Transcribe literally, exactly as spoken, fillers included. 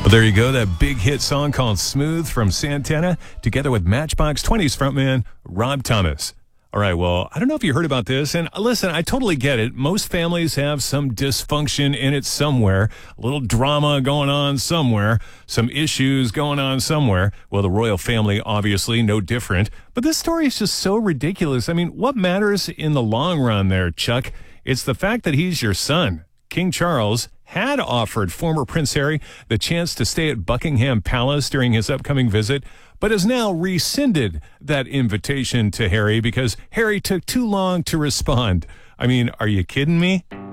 Well, there you go. That big hit song called Smooth from Santana, together with Matchbox twenty's frontman, Rob Thomas. All right, well, I don't know if you heard about this, and listen, I totally get it. Most families have some dysfunction in it somewhere, a little drama going on somewhere, some issues going on somewhere. Well, the royal family, obviously, no different. But this story is just so ridiculous. I mean, what matters in the long run there, Chuck? It's the fact that he's your son. King Charles had offered former Prince Harry the chance to stay at Buckingham Palace during his upcoming visit, but has now rescinded that invitation to Harry because Harry took too long to respond. I mean, are you kidding me?